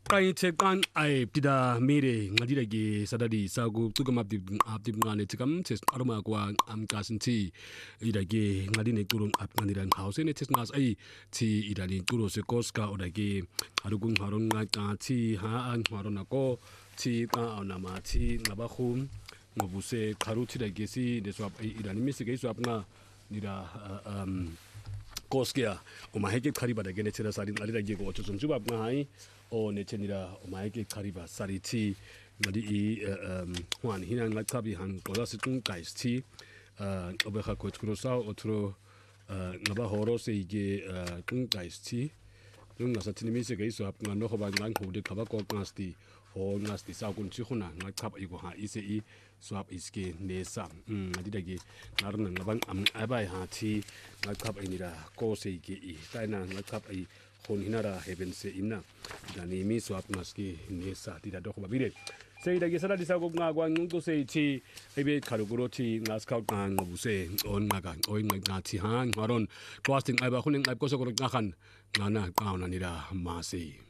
Qaithe qan ay pida mire ngadira ge sadadi sagu tukam abdi ngane tikam tes aroma kwa amkasinti ida ge ngadine kurung ap ngadira house ne tes ngas ai ti ida ni kuro se koska oda ge harugung harun nga ti ha an haruna ko ti ka onama ti ngabahum ngobuse kharuti da ge si de swap ai ida ni misige swap nga nira Koskia, Omaheke Kariba, the Genetera Sari, Alida Gigo, to some Jubab Nai, or Netenida, Omaheke Kariba, Sariti, Madi, Juan, Hinan Latabi, Han, Golasitun, Guys Tea, Obeha Kurosa, Otro, Nabahoro, Sege, Guys Tea, Lunga Satinimisi, so up Nohoba, Lanko, the Kabako Nasty, or Nasty Sagun Chihuna, Nakap Igoha, Ise. Swap iske nesa adidagi narna nabang abai hati nakap inira ko se ke I taina nakap ai hon hinara heaven se imna dani mi swap naski nesa dida dok babire sei dagi sara disago ngwa ngto sei chi ebe karuguro chi ngaskaut nang buse on naga oin ngati han maron trusting aiba khuning ai ko so ko ngakan ngana kauna nira masi